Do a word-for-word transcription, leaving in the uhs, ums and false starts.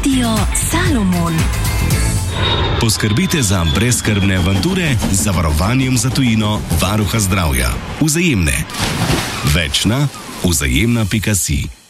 Radio Salomon. Poskrbite za brezskrbne avanture z zavarovanjem za tujino Varuha zdravja. Vzajemne. Več na vzajemna pika si.